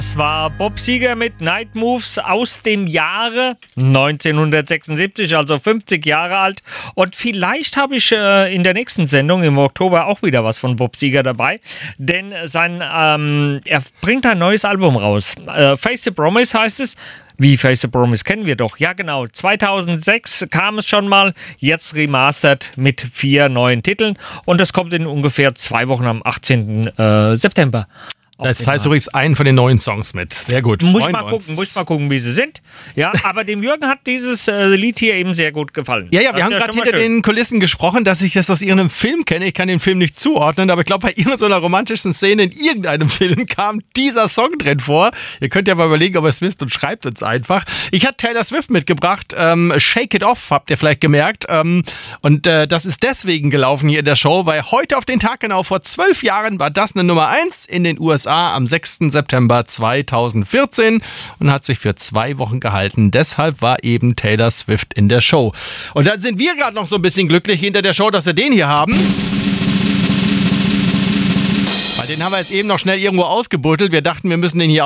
Das war Bob Seger mit Night Moves aus dem Jahre 1976, also 50 Jahre alt. Und vielleicht habe ich in der nächsten Sendung im Oktober auch wieder was von Bob Seger dabei, denn er bringt ein neues Album raus. Face the Promise heißt es. Wie Face the Promise kennen wir doch. Ja genau, 2006 kam es schon mal, jetzt remastered mit 4 neuen Titeln und das kommt in ungefähr 2 Wochen am 18. September. Das heißt übrigens einen von den neuen Songs mit. Sehr gut. Muss ich mal gucken, wie sie sind. Ja, aber dem Jürgen hat dieses Lied hier eben sehr gut gefallen. Ja, wir haben gerade hinter den Kulissen gesprochen, dass ich das aus irgendeinem Film kenne. Ich kann den Film nicht zuordnen, aber ich glaube, bei irgendeiner romantischen Szene in irgendeinem Film kam dieser Song drin vor. Ihr könnt ja mal überlegen, ob ihr es wisst und schreibt uns einfach. Ich hatte Taylor Swift mitgebracht. Shake It Off, habt ihr vielleicht gemerkt. Und das ist deswegen gelaufen hier in der Show, weil heute auf den Tag genau vor 12 Jahren war das eine Nummer 1 in den USA. Am 6. September 2014 und hat sich für 2 Wochen gehalten. Deshalb war eben Taylor Swift in der Show. Und dann sind wir gerade noch so ein bisschen glücklich hinter der Show, dass wir den hier haben. Weil den haben wir jetzt eben noch schnell irgendwo ausgebuddelt. Wir dachten, wir müssen den hier